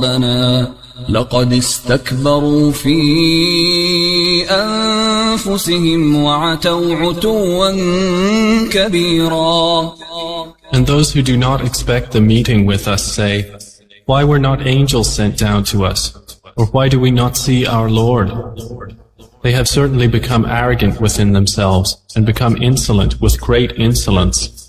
ربنا لقد استكبروا في أنفسهم وعتوا عتوا كبيرا. And those who do not expect the meeting with us say, why were not angels sent down to us? Or why do we not see our Lord? They have certainly become arrogant within themselves and become insolent with great insolence.